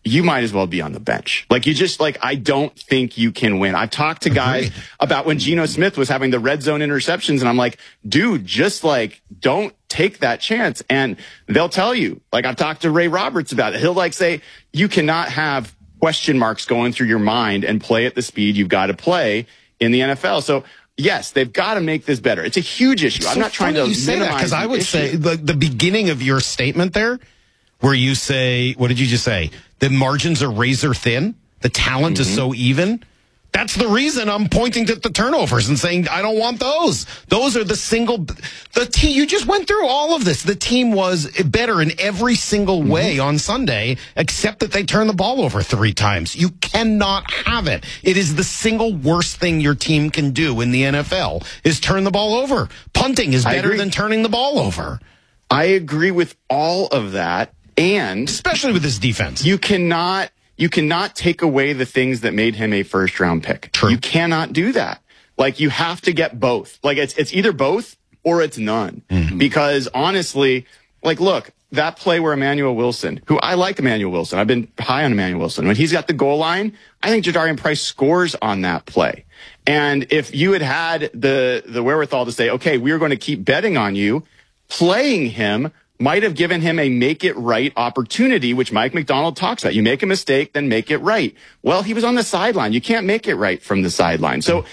you might as well be on the bench. Like, you just, like, I don't think you can win. I've talked to guys about when Geno Smith was having the red zone interceptions, and I'm like, dude, just, like, don't take that chance. And they'll tell you, like, I've talked to Ray Roberts about it. He'll, like, say, you cannot have question marks going through your mind and play at the speed you've got to play in the NFL. So, yes, they've got to make this better. It's a huge issue. I'm not trying to minimize because I would say the beginning of your statement there, where you say, what did you just say? The margins are razor thin. The talent is so even. That's the reason I'm pointing to the turnovers and saying I don't want those. Those are the team. You just went through all of this. The team was better in every single way on Sunday, except that they turned the ball over 3 times. You cannot have it. It is the single worst thing your team can do in the NFL is turn the ball over. Punting is better than turning the ball over. I agree with all of that. And especially with this defense, you cannot take away the things that made him a first-round pick. True. You cannot do that. Like, you have to get both. Like, it's either both or it's none. Because honestly, like, look, that play where Emmanuel Wilson, who I like Emmanuel Wilson, I've been high on Emmanuel Wilson. When he's got the goal line, I think Jadarian Price scores on that play. And if you had the wherewithal to say, okay, we're going to keep betting on you, playing him might have given him a make it right opportunity, which Mike McDonald talks about. You make a mistake, then make it right. Well, he was on the sideline. You can't make it right from the sideline. So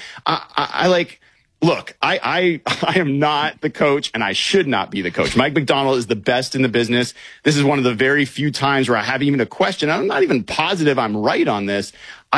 look, I am not the coach, and I should not be the coach. Mike McDonald is the best in the business. This is one of the very few times where I have even a question. I'm not even positive I'm right on this.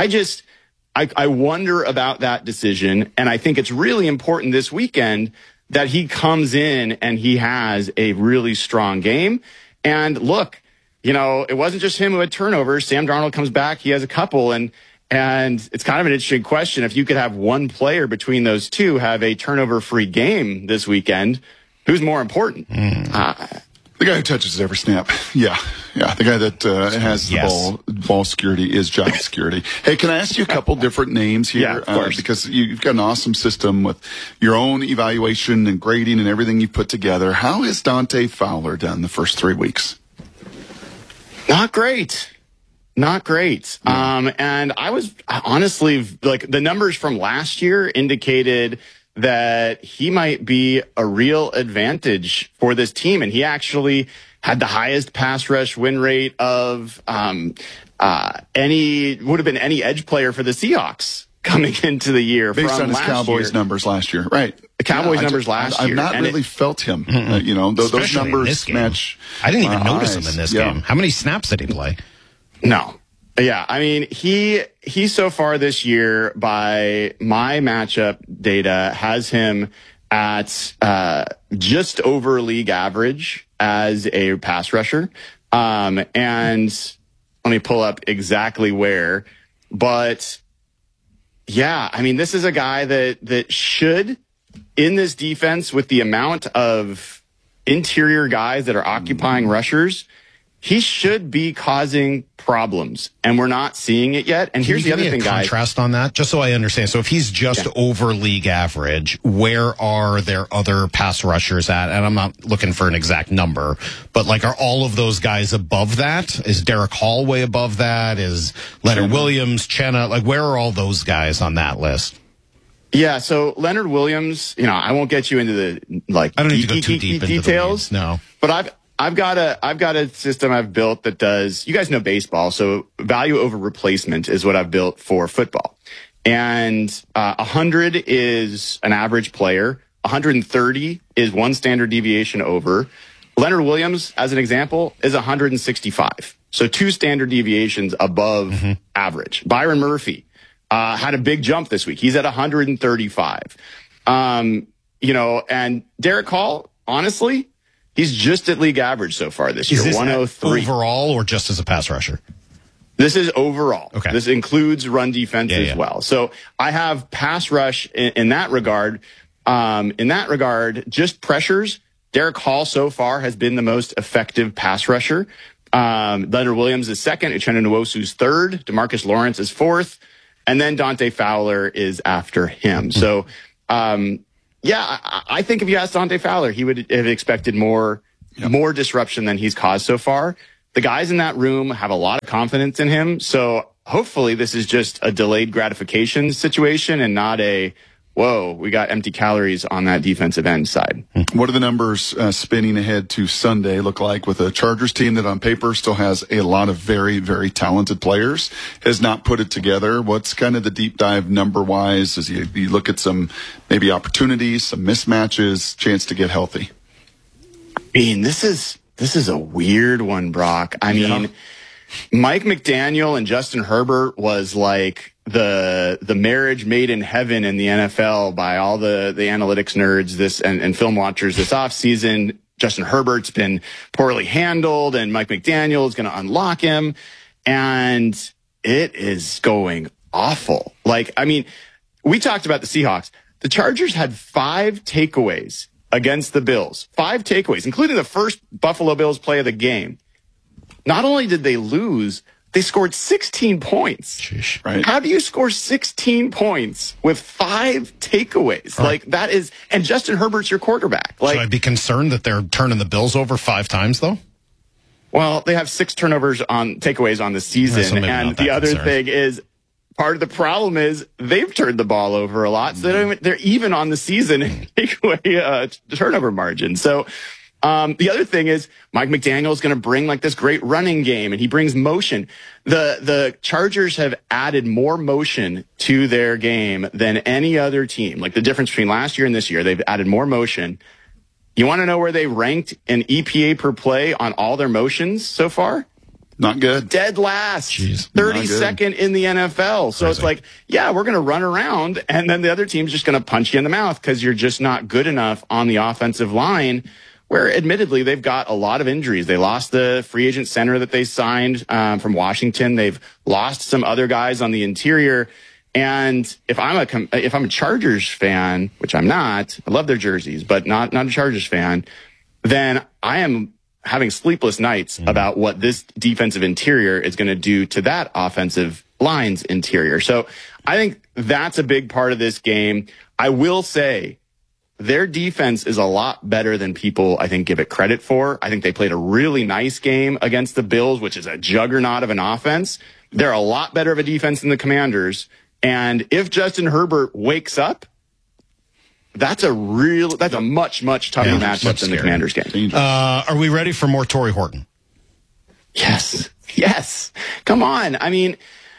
I wonder about that decision, and I think it's really important this weekend that he comes in and he has a really strong game. And look, you know, it wasn't just him who had turnovers. Sam Darnold comes back. He has a couple. And it's kind of an interesting question. If you could have one player between those two have a turnover-free game this weekend, who's more important? The guy who touches every snap. Yeah. The guy that has the ball security is job security. Hey, can I ask you a couple different names here? Yeah, of course. Because you've got an awesome system with your own evaluation and grading and everything you've put together. How has Dante Fowler done the first 3 weeks? Not great. And I was honestly, like, the numbers from last year indicated that he might be a real advantage for this team. And he actually had the highest pass rush win rate of any edge player for the Seahawks coming into the year. Based on his Cowboys numbers last year. Right. The Cowboys numbers last year. I've not really felt him. Those numbers match. I didn't even notice him in this game. How many snaps did he play? No. Yeah, I mean, he so far this year, by my matchup data, has him at just over league average as a pass rusher. And let me pull up exactly where. But yeah, I mean, this is a guy that should, in this defense, with the amount of interior guys that are occupying rushers, he should be causing problems, and we're not seeing it yet. And here's the other thing, guys. Contrast on that, just so I understand. So if he's just over league average, where are there other pass rushers at? And I'm not looking for an exact number, but like, are all of those guys above that? Is Derek Hall way above that? Is Leonard Williams, Chenna? Like, where are all those guys on that list? Yeah, so Leonard Williams, I won't get you into the I don't need to go too deep into details. The weeds, no, but I've got a system I've built that does, you guys know baseball, so value over replacement is what I've built for football. And 100 is an average player. 130 is one standard deviation over. Leonard Williams, as an example, is 165. So 2 standard deviations above average. Byron Murphy had a big jump this week. He's at 135. And Derek Hall, honestly, he's just at league average so far this year, 103. Overall, or just as a pass rusher? This is overall. Okay. This includes run defense as well. So I have pass rush in that regard. Just pressures. Derek Hall so far has been the most effective pass rusher. Leonard Williams is second. Uchenna Nwosu's third. DeMarcus Lawrence is fourth. And then Dante Fowler is after him. So, I think if you asked Dante Fowler, he would have expected more disruption than he's caused so far. the guys in that room have a lot of confidence in him. So hopefully this is just a delayed gratification situation and not a, whoa, we got empty calories on that defensive end side. What do the numbers spinning ahead to Sunday look like with a Chargers team that on paper still has a lot of very, very talented players, has not put it together? What's kind of the deep dive number-wise as you look at some maybe opportunities, some mismatches, chance to get healthy? I mean, this is a weird one, Brock. I mean, Mike McDaniel and Justin Herbert was like the marriage made in heaven in the NFL by all the analytics nerds and film watchers this offseason. Justin Herbert's been poorly handled, and Mike McDaniel is going to unlock him, and it is going awful. Like, I mean, we talked about the Seahawks. The Chargers had 5 takeaways against the Bills. 5 takeaways, including the first Buffalo Bills play of the game. Not only did they lose, they scored 16 points. Sheesh. Right. How do you score 16 points with 5 takeaways? Right. Like, that is, and Justin Herbert's your quarterback. Like, Should I be concerned that they're turning the Bills over 5 times, though? well, they have 6 takeaways on the season. So maybe not And that the other concerned. thing is, part of the problem is they've turned the ball over a lot. So they're even on the season in takeaway turnover margin. So the other thing is Mike McDaniel is going to bring like this great running game, and he brings motion. The Chargers have added more motion to their game than any other team. Like the difference between last year and this year, they've added more motion. You want to know where they ranked in EPA per play on all their motions so far? Not good. Dead last. Jeez. 32nd in the NFL. So it's like, yeah, we're going to run around, and then the other team's just going to punch you in the mouth because you're just not good enough on the offensive line, where admittedly they've got a lot of injuries. They lost the free agent center that they signed from Washington. They've lost some other guys on the interior. And if I'm a Chargers fan, which I'm not, I love their jerseys, but not a Chargers fan, then I am having sleepless nights about what this defensive interior is going to do to that offensive line's interior. So I think that's a big part of this game. I will say their defense is a lot better than people, I think, give it credit for. I think they played a really nice game against the Bills, which is a juggernaut of an offense. They're a lot better of a defense than the Commanders. And if Justin Herbert wakes up, that's a much, much tougher matchup than the Commanders game. Are we ready for more Torrey Horton? Yes. Come on. I mean,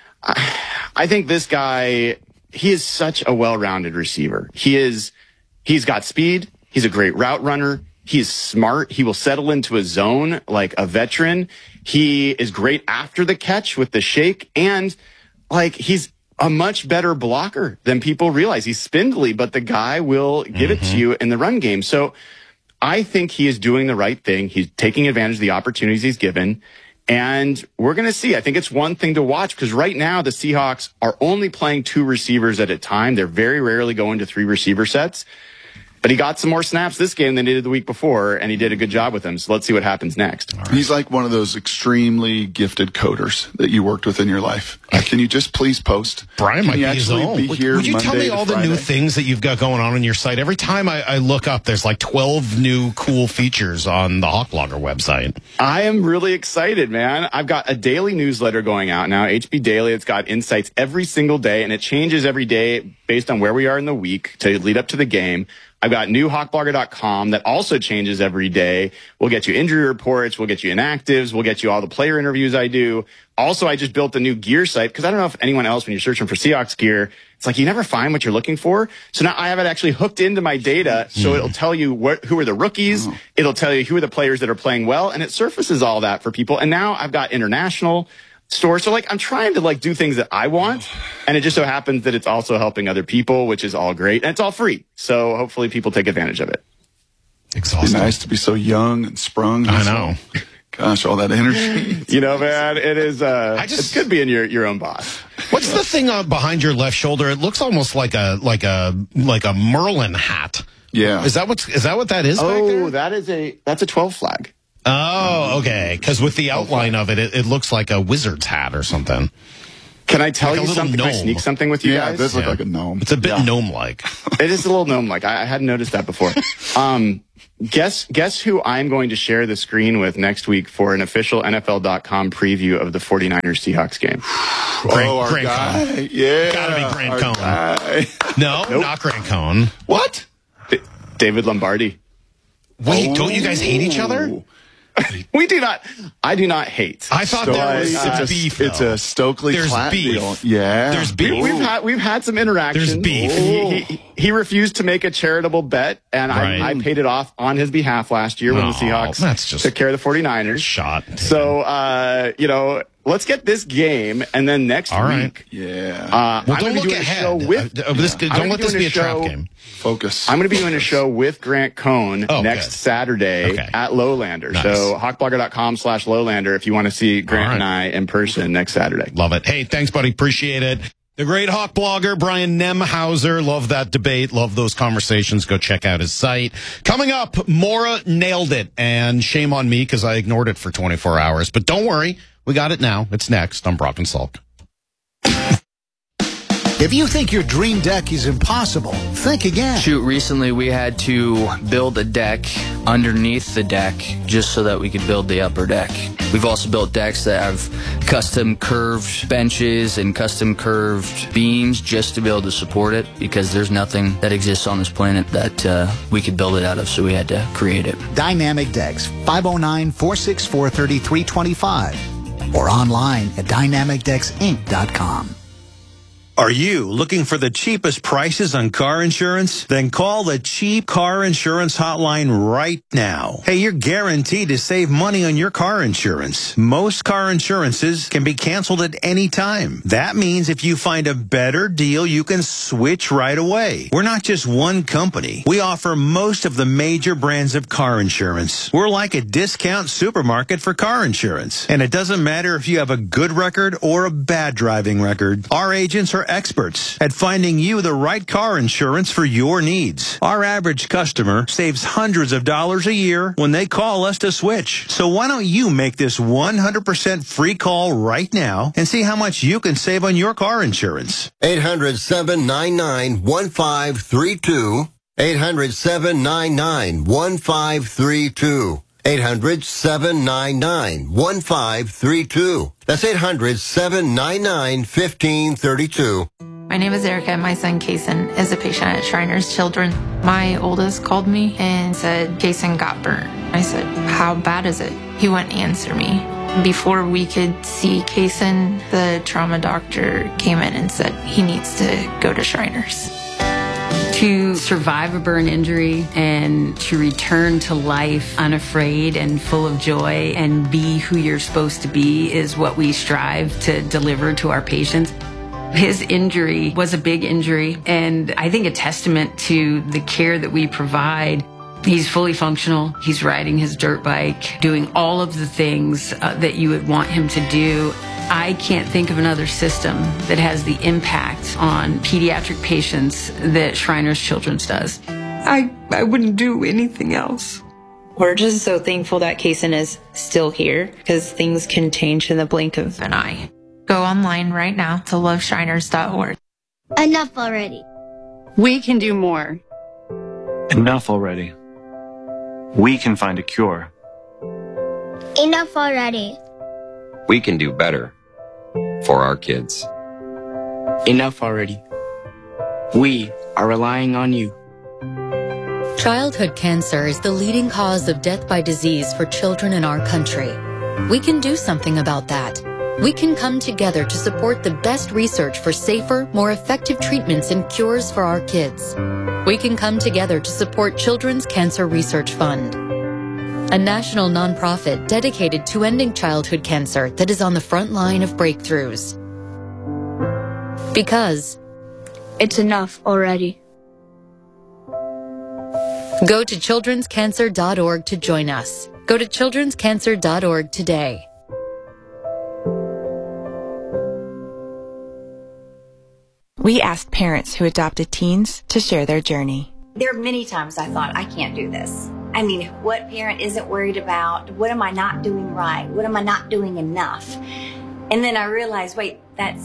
I think this guy, he is such a well-rounded receiver. He's got speed. He's a great route runner. He is smart. He will settle into a zone like a veteran. He is great after the catch with the shake. And like, he's a much better blocker than people realize. He's spindly, but the guy will give it to you in the run game. So I think he is doing the right thing. He's taking advantage of the opportunities he's given. And we're going to see. I think it's one thing to watch because right now the Seahawks are only playing 2 receivers at a time. They're very rarely going to 3 receiver sets. But he got some more snaps this game than he did the week before, and he did a good job with them. So let's see what happens next. Right. He's like one of those extremely gifted coders that you worked with in your life. Can you just please post? Brian might be his actually own. be here Would you tell Monday me to all the Friday? new things that you've got going on your site? Every time I look up, there's like 12 new cool features on the Hawklogger website. I am really excited, man. I've got a daily newsletter going out now, HB Daily. It's got insights every single day, and it changes every day based on where we are in the week to lead up to the game. I've got new hawkblogger.com that also changes every day. We'll get you injury reports. We'll get you inactives. We'll get you all the player interviews I do. Also, I just built a new gear site because I don't know if anyone else, when you're searching for Seahawks gear, it's like you never find what you're looking for. So now I have it actually hooked into my data. So it'll tell you who are the rookies. It'll tell you who are the players that are playing well. And it surfaces all that for people. And now I've got international store. So like I'm trying to like do things that I want, and it just so happens that it's also helping other people, which is all great, and it's all free. So hopefully people take advantage of it. Exhausting. It's nice to be so young and sprung. I know. Gosh, all that energy. You know, man, it is. It's good being your own boss. What's the thing behind your left shoulder? It looks almost like a Merlin hat. Yeah. Is that what that is? back there? That's a 12 flag. Oh, okay. Because with the outline of it looks like a wizard's hat or something. Can I tell Like a you little something? Can I gnome. sneak something with you Yeah, guys? it does look like a gnome. It's a bit Yeah. gnome-like. It is a little gnome-like. I hadn't noticed that before. Guess who I'm going to share the screen with next week for an official NFL.com preview of the 49ers Seahawks game? Our Grant guy. Cohn. Yeah. Gotta be Grant our Cohn. guy. No, not Grant Cohn. What? David Lombardi. Wait, don't you guys hate each other? We do not. I do not hate. I thought there was it's beef. It's a Stokely There's Platt beef. deal. Yeah. There's beef. We've had some interaction. There's beef. He refused to make a charitable bet, and Right. I paid it off on his behalf last year when the Oh, Seahawks that's just took care of the 49ers. shot. So, let's get this game, and then next All right. week, Yeah. I'm Well, going don't to be look doing ahead. a show with. Don't let this be a trap show- game. Focus. I'm going to be doing a show with Grant Cohn Oh, next good. Saturday Okay. at Lowlander. Nice. So hawkblogger.com/Lowlander if you want to see Grant All right. and I in person next Saturday. Love it. Hey, thanks, buddy. Appreciate it. The great Hawk blogger, Brian Nemhauser. Love that debate. Love those conversations. Go check out his site. Coming up, Mora nailed it. And shame on me because I ignored it for 24 hours. But don't worry. We got it now. It's next on Brock and Salk. If you think your dream deck is impossible, think again. Shoot, recently we had to build a deck underneath the deck just so that we could build the upper deck. We've also built decks that have custom curved benches and custom curved beams just to be able to support it because there's nothing that exists on this planet that we could build it out of, so we had to create it. Dynamic Decks, 509-464-3325 or online at dynamicdecksinc.com. Are you looking for the cheapest prices on car insurance? Then call the Cheap Car Insurance Hotline right now. Hey, you're guaranteed to save money on your car insurance. Most car insurances can be canceled at any time. That means if you find a better deal, you can switch right away. We're not just one company. We offer most of the major brands of car insurance. We're like a discount supermarket for car insurance. And it doesn't matter if you have a good record or a bad driving record. Our agents are experts at finding you the right car insurance for your needs. Our average customer saves hundreds of dollars a year when they call us to switch. So why don't you make this 100% free call right now and see how much you can save on your car insurance? 800-799-1532. 800-799-1532. 800-799-1532. That's 800-799-1532. My name is Erica. My son, Kason, is a patient at Shriners Children. My oldest called me and said, Kason got burnt. I said, how bad is it? He wouldn't answer me. Before we could see Kason, the trauma doctor came in and said he needs to go to Shriners. To survive a burn injury and to return to life unafraid and full of joy and be who you're supposed to be is what we strive to deliver to our patients. His injury was a big injury, and I think a testament to the care that we provide. He's fully functional. He's riding his dirt bike, doing all of the things that you would want him to do. I can't think of another system that has the impact on pediatric patients that Shriners Children's does. I wouldn't do anything else. We're just so thankful that Kason is still here because things can change in the blink of an eye. Go online right now to loveshriners.org. Enough already. We can do more. Enough already. We can find a cure. Enough already. We can do better for our kids. Enough already. We are relying on you. Childhood cancer is the leading cause of death by disease for children in our country. We can do something about that. We can come together to support the best research for safer, more effective treatments and cures for our kids. We can come together to support Children's Cancer Research Fund, a national nonprofit dedicated to ending childhood cancer that is on the front line of breakthroughs. Because it's enough already. Go to childrenscancer.org to join us. Go to childrenscancer.org today. We asked parents who adopted teens to share their journey. There are many times I thought, I can't do this. I mean, what parent isn't worried about? What am I not doing right? What am I not doing enough? And then I realized, wait, that's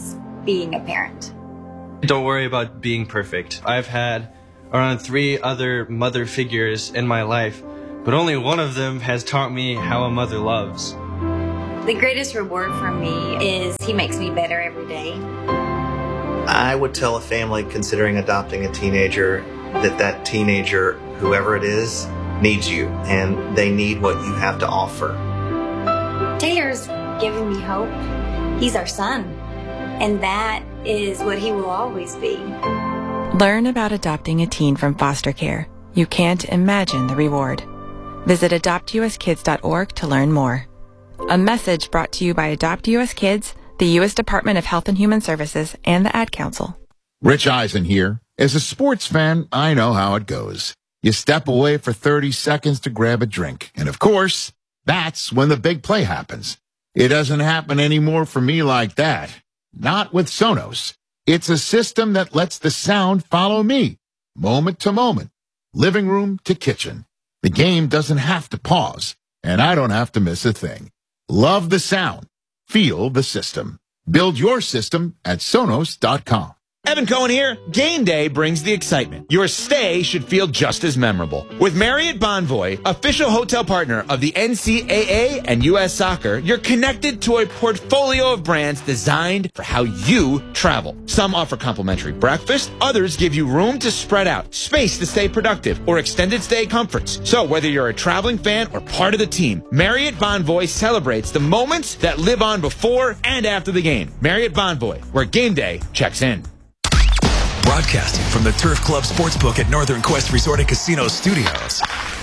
being a parent? Don't worry about being perfect. I've had around 3 other mother figures in my life, but only one of them has taught me how a mother loves. The greatest reward for me is he makes me better every day. I would tell a family considering adopting a teenager that teenager, whoever it is, needs you, and they need what you have to offer. Taylor's giving me hope. He's our son, and that is what he will always be. Learn about adopting a teen from foster care. You can't imagine the reward. Visit adoptuskids.org to learn more. A message brought to you by Adopt US Kids, the U.S. Department of Health and Human Services, and the Ad Council. Rich Eisen here. As a sports fan, I know how it goes. You step away for 30 seconds to grab a drink. And of course, that's when the big play happens. It doesn't happen anymore for me like that. Not with Sonos. It's a system that lets the sound follow me, moment to moment, living room to kitchen. The game doesn't have to pause, and I don't have to miss a thing. Love the sound. Feel the system. Build your system at Sonos.com. Evan Cohen here. Game day brings the excitement. Your stay should feel just as memorable. With Marriott Bonvoy, official hotel partner of the NCAA and U.S. Soccer, you're connected to a portfolio of brands designed for how you travel. Some offer complimentary breakfast, others give you room to spread out, space to stay productive, or extended stay comforts. So whether you're a traveling fan or part of the team, Marriott Bonvoy celebrates the moments that live on before and after the game. Marriott Bonvoy, where game day checks in. Broadcasting from the Turf Club Sportsbook at Northern Quest Resort and Casino Studios.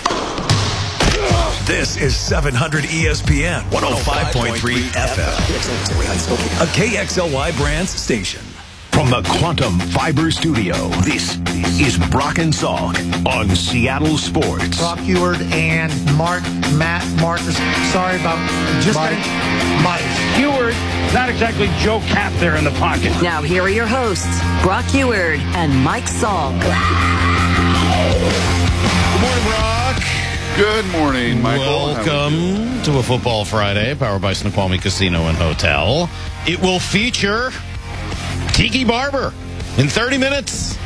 This is 700 ESPN 105.3 FM. A KXLY Brands station. From the Quantum Fiber Studio, this is Brock and Salk on Seattle Sports. Brock Huard and Matt Marcus. Sorry about just Mike Huard. Not exactly Joe Cap there in the pocket. Now here are your hosts, Brock Huard and Mike Salk. Good morning, Brock. Good morning, Michael. Welcome to a Football Friday, powered by Snoqualmie Casino and Hotel. It will feature Tiki Barber in 30 minutes.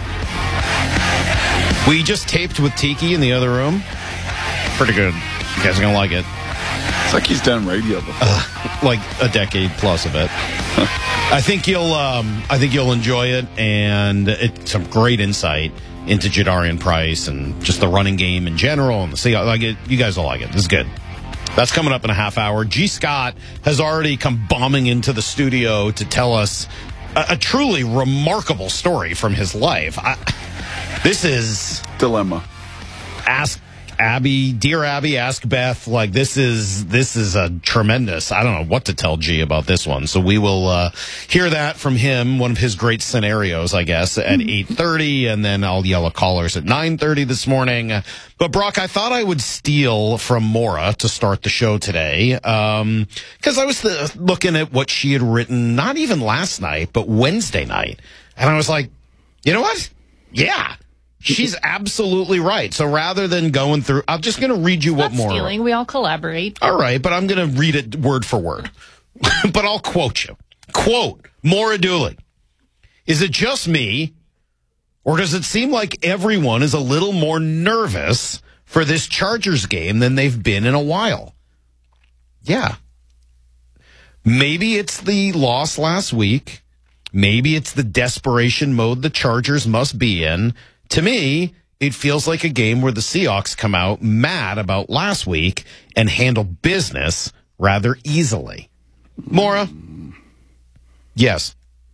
We just taped with Tiki in the other room. Pretty good. You guys are going to like it. It's like he's done radio before. Like a decade plus of it. I think you'll enjoy it, and it's some great insight into Jadarian Price and just the running game in general. And you guys will like it. This is good. That's coming up in a half hour. G. Scott has already come bombing into the studio to tell us a truly remarkable story from his life. This is dilemma. Ask Abby, dear Abby, ask Beth. Like this is a tremendous. I don't know what to tell G about this one. So we will hear that from him. One of his great scenarios, I guess, at 8:30, and then I'll yell at callers at 9:30 this morning. But Brock, I thought I would steal from Maura to start the show today, because I was looking at what she had written, not even last night, but Wednesday night, and I was like, you know what? Yeah. She's absolutely right. So rather than going through, I'm just going to read you what Maura. Stealing. We all collaborate. All right, but I'm going to read it word for word. But I'll quote you. Quote, Maura Dooley. Is it just me, or does it seem like everyone is a little more nervous for this Chargers game than they've been in a while? Yeah. Maybe it's the loss last week. Maybe it's the desperation mode the Chargers must be in. To me, it feels like a game where the Seahawks come out mad about last week and handle business rather easily. Maura? Yes.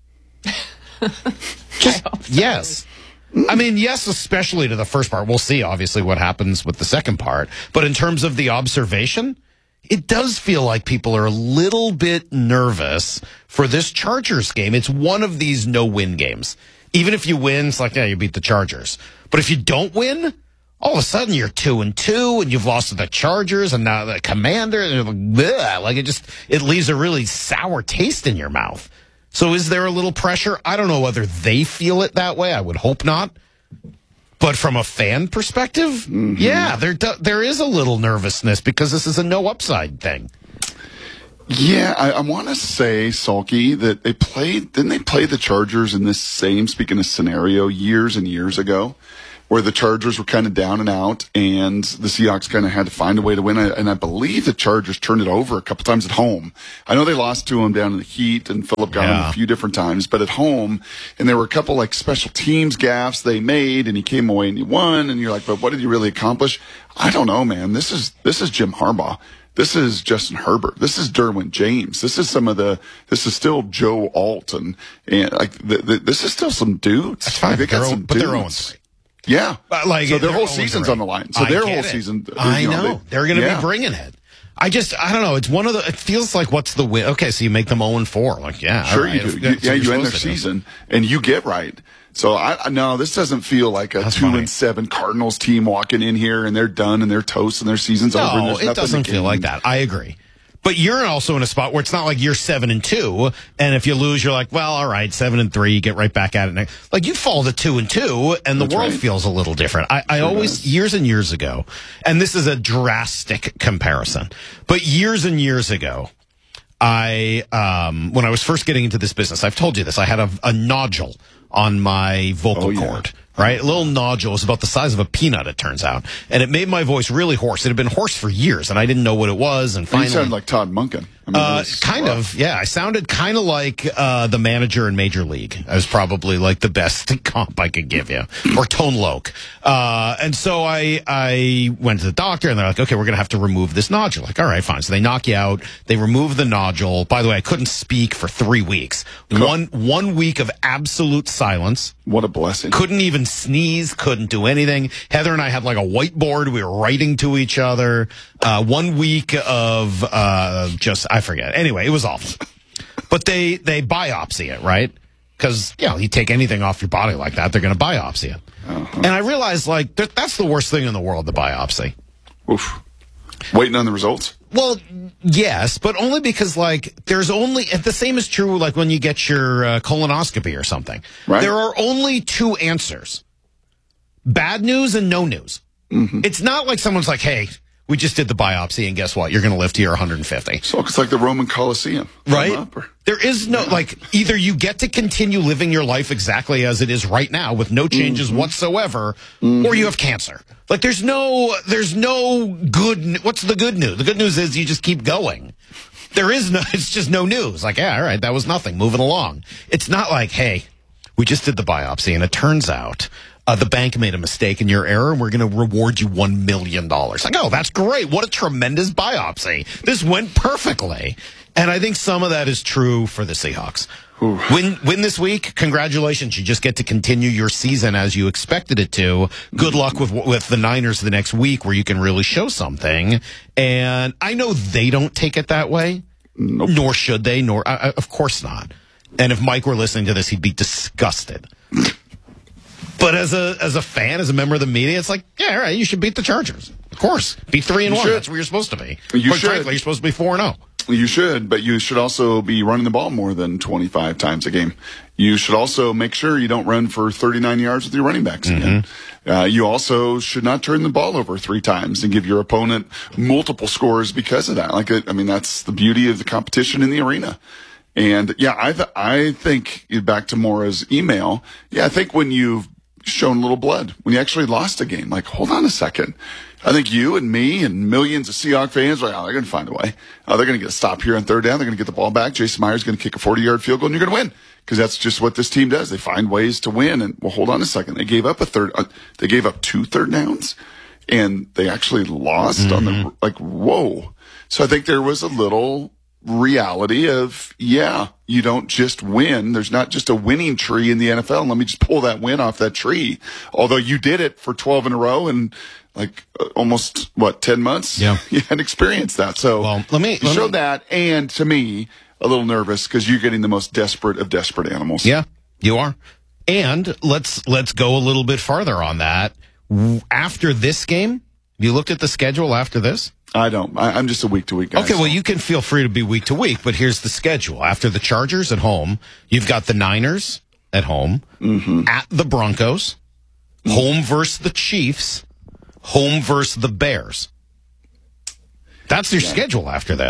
Just yes. I mean, yes, especially to the first part. We'll see, obviously, what happens with the second part. But in terms of the observation, it does feel like people are a little bit nervous for this Chargers game. It's one of these no-win games. Even if you win, it's like, yeah, you beat the Chargers. But if you don't win, all of a sudden you're 2-2 and you've lost to the Chargers and now the Commander. And like it leaves a really sour taste in your mouth. So is there a little pressure? I don't know whether they feel it that way. I would hope not. But from a fan perspective, yeah, there is a little nervousness because this is a no upside thing. Yeah, I want to say, Sulky, that didn't they play the Chargers in this same, speaking of scenario, years and years ago, where the Chargers were kind of down and out, and the Seahawks kind of had to find a way to win. And I believe the Chargers turned it over a couple times at home. I know they lost to them down in the heat, and Phillip got him a few different times, but at home, and there were a couple like special teams gaffes they made, and he came away and he won, and you're like, but what did he really accomplish? I don't know, man. This is Jim Harbaugh. This is Justin Herbert. This is Derwin James. This is this is still Joe Alt, and like this is still some dudes. That's fine. Like, But they're 0-3. Yeah. So their whole season's on the line. So their whole season. I know. They're going to be bringing it. I don't know. It's one of it feels like what's the win? Okay, so you make them 0-4. Like, yeah. Sure, right. you do. You end their season and you get right. So no, this doesn't feel like a 2-7 Cardinals team walking in here and they're done and they're toast and their season's over. And No, it doesn't feel like that. I agree. But you're also in a spot where it's not like you're 7-2, and if you lose, you're like, well, all right, 7-3, you get right back at it. Like you fall to 2-2, and the world feels a little different. I always, years and years ago, and this is a drastic comparison, but years and years ago, when I was first getting into this business, I've told you this, I had a nodule on my vocal cord. Right? A little nodule. It was about the size of a peanut, it turns out. And it made my voice really hoarse. It had been hoarse for years, and I didn't know what it was. And finally, you sounded like Todd Monken. Kind of, yeah. I sounded kind of like the manager in Major League. I was probably like the best comp I could give you. Or Tone Loc. And so I went to the doctor, and they're like, okay, we're going to have to remove this nodule. Like, all right, fine. So they knock you out. They remove the nodule. By the way, I couldn't speak for 3 weeks. Cool. One week of absolute silence. What a blessing. Couldn't even sneeze, couldn't do anything. Heather and I had like a whiteboard. We were writing to each other. 1 week of I forget. Anyway, it was awful. But they biopsy it, right? Because, you take anything off your body like that, they're going to biopsy it. And I realized, like, that's the worst thing in the world, the biopsy. Oof. Waiting on the results? Well, yes, but only because, like, the same is true, like, when you get your colonoscopy or something. Right. There are only two answers. Bad news and no news. Mm-hmm. It's not like someone's like, hey, we just did the biopsy, and guess what? You're going to live to your 150. So it's like the Roman Colosseum. Right? There is no, like, either you get to continue living your life exactly as it is right now with no changes whatsoever, or you have cancer. Like, there's no good, what's the good news? The good news is you just keep going. There is no, it's just no news. Like, yeah, all right, that was nothing. Moving along. It's not like, hey, we just did the biopsy, and it turns out the bank made a mistake in your error, and we're going to reward you $1 million. Like, oh, that's great. What a tremendous biopsy. This went perfectly. And I think some of that is true for the Seahawks. Win this week. Congratulations. You just get to continue your season as you expected it to. Good luck with the Niners the next week where you can really show something. And I know they don't take it that way. Nope. Nor should they, of course not. And if Mike were listening to this, he'd be disgusted. But as a fan, as a member of the media, it's like, yeah, all right, you should beat the Chargers. Of course. Be 3-1. That's where you're supposed to be. Frankly, you're supposed to be 4-0. You should, but you should also be running the ball more than 25 times a game. You should also make sure you don't run for 39 yards with your running backs again. You also should not turn the ball over 3 times and give your opponent multiple scores because of that. Like, I mean, that's the beauty of the competition in the arena. And yeah, I think back to Maura's email. Yeah, I think when you've shown a little blood, when you actually lost a game, like, hold on a second. I think you and me and millions of Seahawks fans are like, they're going to find a way. They're going to get a stop here on third down. They're going to get the ball back. Jason Myers is going to kick a 40-yard field goal, and you're going to win. Because that's just what this team does. They find ways to win. And, well, hold on a second. They gave up they gave up 2 third downs, and they actually lost on the, like, whoa. So I think there was a little reality of, yeah, you don't just win. There's not just a winning tree in the NFL. And let me just pull that win off that tree. Although you did it for 12 in a row and like almost 10 months. Yeah, you had experienced that. So you showed that, and to me, a little nervous because you're getting the most desperate of desperate animals. Yeah, you are. And let's go a little bit farther on that. After this game, you looked at the schedule after this? I don't. I'm just a week-to-week guy. Okay, well, you can feel free to be week-to-week, but here's the schedule. After the Chargers at home, you've got the Niners at home, at the Broncos, home versus the Chiefs, home versus the Bears. That's your schedule after this.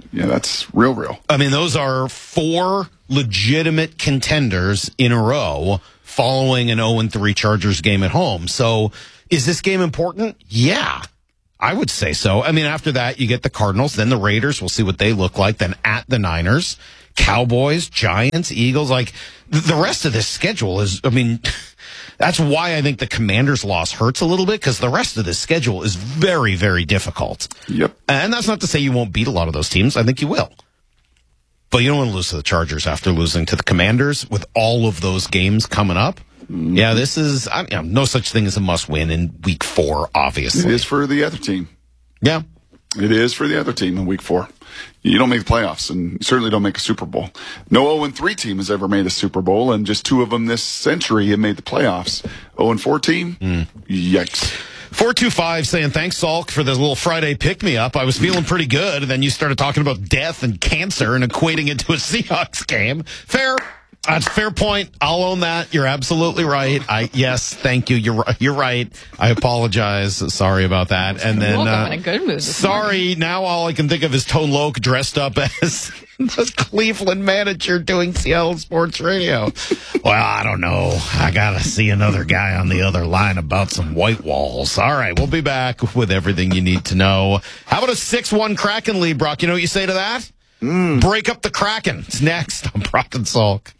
Yeah, that's real. I mean, those are 4 legitimate contenders in a row following an 0-3 Chargers game at home. So is this game important? Yeah, I would say so. I mean, after that, you get the Cardinals, then the Raiders. We'll see what they look like. Then at the Niners, Cowboys, Giants, Eagles. Like, the rest of this schedule is, I mean, that's why I think the Commanders' loss hurts a little bit, because the rest of this schedule is very, very difficult. Yep. And that's not to say you won't beat a lot of those teams. I think you will. But you don't want to lose to the Chargers after losing to the Commanders with all of those games coming up. Yeah, this is no such thing as a must-win in Week 4, obviously. It is for the other team. Yeah. It is for the other team in Week 4. You don't make the playoffs, and you certainly don't make a Super Bowl. No 0-3 team has ever made a Super Bowl, and just 2 of them this century have made the playoffs. 0-4 team? Yikes. 425 saying, thanks, Salk, for this little Friday pick-me-up. I was feeling pretty good, and then you started talking about death and cancer and equating it to a Seahawks game. Fair. That's a fair point. I'll own that. You're absolutely right. Yes, thank you. You're right. I apologize. Sorry about that. And then, in a good mood sorry. Now all I can think of is Tone Loc dressed up as the Cleveland manager doing Seattle Sports Radio. Well, I don't know. I gotta see another guy on the other line about some white walls. All right, we'll be back with everything you need to know. How about a 6-1 Kraken lead, Brock? You know what you say to that? Break up the Kraken. It's next on Brock and Salk.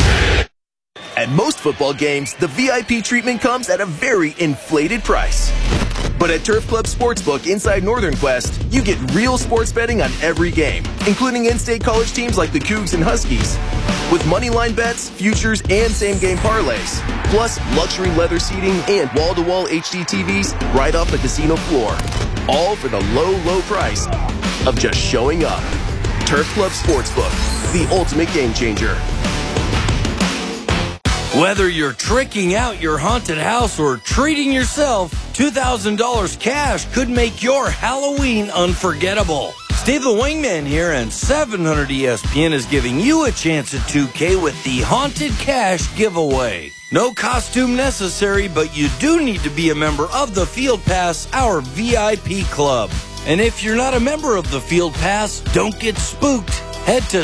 At most football games, the VIP treatment comes at a very inflated price. But at Turf Club Sportsbook inside Northern Quest, you get real sports betting on every game, including in-state college teams like the Cougs and Huskies. With moneyline bets, futures, and same-game parlays. Plus, luxury leather seating and wall-to-wall HD TVs right off the casino floor. All for the low, low price of just showing up. Turf Club Sportsbook, the ultimate game changer. Whether you're tricking out your haunted house or treating yourself, $2,000 cash could make your Halloween unforgettable. Steve the Wingman here, and 700 ESPN is giving you a chance at 2K with the Haunted Cash giveaway. No costume necessary, but you do need to be a member of the Field Pass, our VIP club. And if you're not a member of the Field Pass, don't get spooked. Head to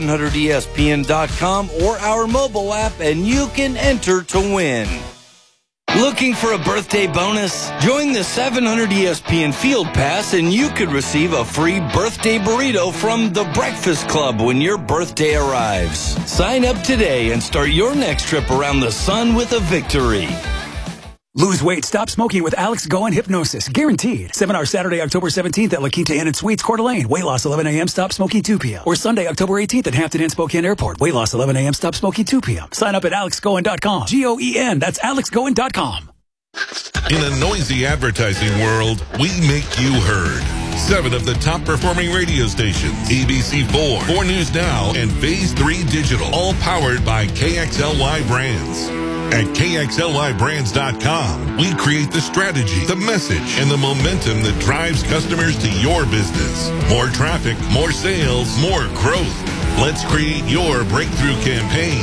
700ESPN.com or our mobile app and you can enter to win. Looking for a birthday bonus? Join the 700 ESPN Field Pass and you could receive a free birthday burrito from The Breakfast Club when your birthday arrives. Sign up today and start your next trip around the sun with a victory. Lose weight, stop smoking with Alex Goen Hypnosis. Guaranteed. Seminar Saturday, October 17th at La Quinta Inn and Suites, Coeur d'Alene. Weight loss 11 a.m., stop smoking 2 p.m. Or Sunday, October 18th at Hampton Inn, Spokane Airport. Weight loss 11 a.m., stop smoking 2 p.m. Sign up at alexgoen.com. Goen, that's alexgoen.com. In a noisy advertising world, we make you heard. 7 of the top performing radio stations, ABC4, 4 News Now, and Phase 3 Digital, all powered by KXLY Brands. At KXLYBrands.com, we create the strategy, the message, and the momentum that drives customers to your business. More traffic, more sales, more growth. Let's create your breakthrough campaign.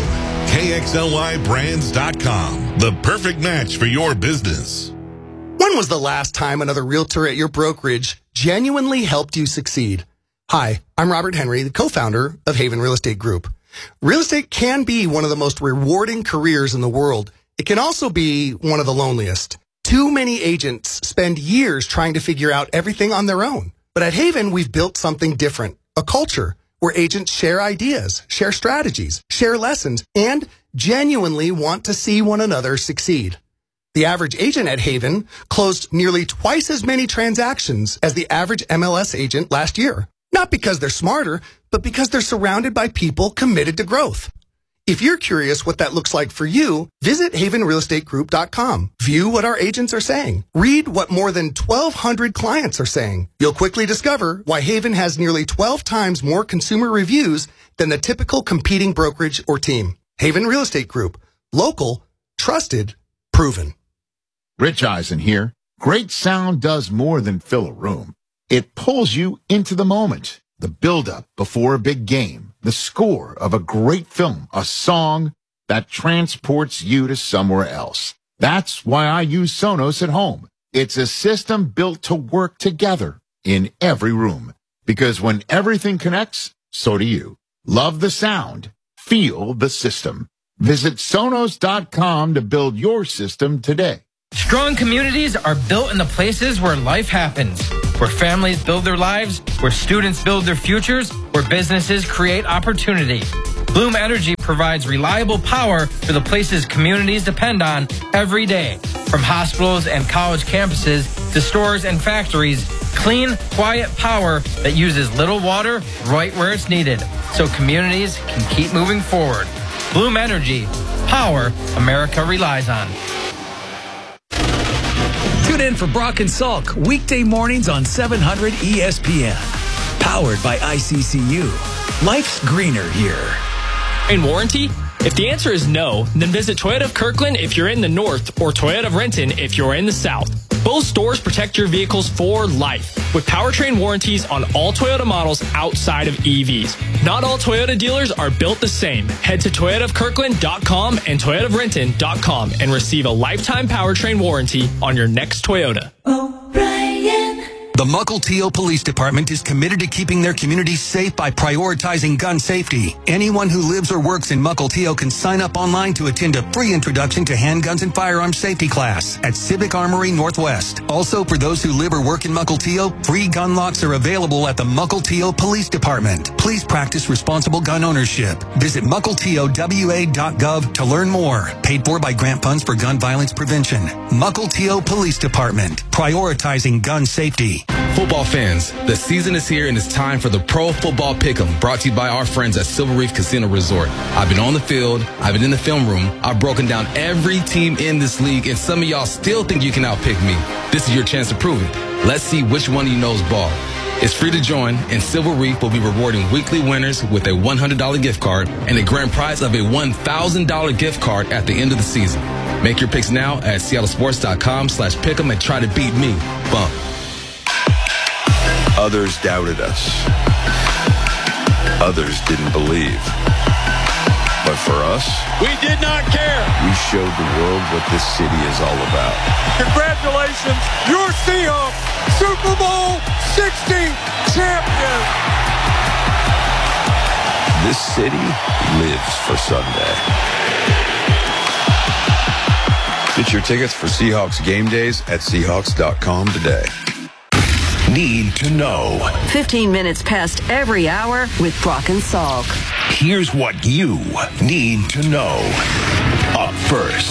KXLYBrands.com, the perfect match for your business. When was the last time another realtor at your brokerage genuinely helped you succeed? Hi, I'm Robert Henry, the co-founder of Haven Real Estate Group. Real estate can be one of the most rewarding careers in the world. It can also be one of the loneliest. Too many agents spend years trying to figure out everything on their own. But at Haven, we've built something different, a culture where agents share ideas, share strategies, share lessons, and genuinely want to see one another succeed. The average agent at Haven closed nearly twice as many transactions as the average MLS agent last year. Not because they're smarter, but because they're surrounded by people committed to growth. If you're curious what that looks like for you, visit havenrealestategroup.com. View what our agents are saying. Read what more than 1,200 clients are saying. You'll quickly discover why Haven has nearly 12 times more consumer reviews than the typical competing brokerage or team. Haven Real Estate Group. Local, trusted, proven. Rich Eisen here. Great sound does more than fill a room. It pulls you into the moment, the build-up before a big game, the score of a great film, a song that transports you to somewhere else. That's why I use Sonos at home. It's a system built to work together in every room. Because when everything connects, so do you. Love the sound. Feel the system. Visit Sonos.com to build your system today. Strong communities are built in the places where life happens, where families build their lives, where students build their futures, where businesses create opportunity. Bloom Energy provides reliable power for the places communities depend on every day. From hospitals and college campuses to stores and factories, clean, quiet power that uses little water right where it's needed, so communities can keep moving forward. Bloom Energy, power America relies on. Tune in for Brock and Salk weekday mornings on 700 ESPN. Powered by ICCU. Life's greener here. In warranty? If the answer is no, then visit Toyota of Kirkland if you're in the north or Toyota of Renton if you're in the south. Both stores protect your vehicles for life with powertrain warranties on all Toyota models outside of EVs. Not all Toyota dealers are built the same. Head to toyotaofkirkland.com and toyotaofrenton.com and receive a lifetime powertrain warranty on your next Toyota. The Mukilteo Police Department is committed to keeping their communities safe by prioritizing gun safety. Anyone who lives or works in Mukilteo can sign up online to attend a free introduction to handguns and firearms safety class at Civic Armory Northwest. Also, for those who live or work in Mukilteo, free gun locks are available at the Mukilteo Police Department. Please practice responsible gun ownership. Visit mukilteowa.gov to learn more. Paid for by grant funds for gun violence prevention. Mukilteo Police Department, prioritizing gun safety. Football fans, the season is here and it's time for the Pro Football Pick'em, brought to you by our friends at Silver Reef Casino Resort. I've been on the field, I've been in the film room, I've broken down every team in this league, and some of y'all still think you can outpick me. This is your chance to prove it. Let's see which one of you knows ball. It's free to join, and Silver Reef will be rewarding weekly winners with a $100 gift card and a grand prize of a $1,000 gift card at the end of the season. Make your picks now at seattlesports.com/pick'em and try to beat me. Bump. Others doubted us. Others didn't believe. But for us, we did not care. We showed the world what this city is all about. Congratulations, your Seahawks, Super Bowl 60 champion. This city lives for Sunday. Get your tickets for Seahawks game days at Seahawks.com today. Need to know. 15 minutes past every hour with Brock and Salk. Here's what you need to know. Up first.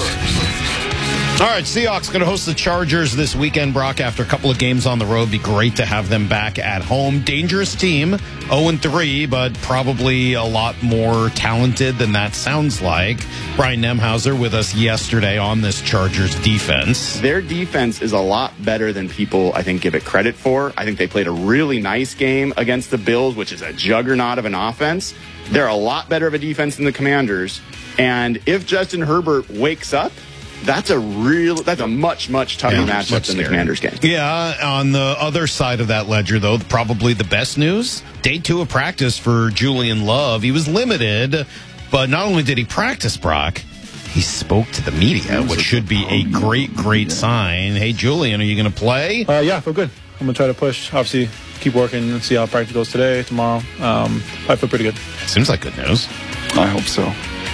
All right, Seahawks going to host the Chargers this weekend, Brock, after a couple of games on the road. Be great to have them back at home. Dangerous team, 0-3, but probably a lot more talented than that sounds like. Brian Nemhauser with us yesterday on this Chargers defense. Their defense is a lot better than people, I think, give it credit for. I think they played a really nice game against the Bills, which is a juggernaut of an offense. They're a lot better of a defense than the Commanders. And if Justin Herbert wakes up, that's a much tougher matchup than the Commanders game. Yeah, on the other side of that ledger, though, probably the best news, day 2 of practice for Julian Love. He was limited, but not only did he practice, Brock, he spoke to the media, which should be a great sign. Hey, Julian, are you going to play? Yeah, I feel good. I'm going to try to push, obviously, keep working and see how practice goes today, tomorrow. I feel pretty good. Seems like good news. I hope so.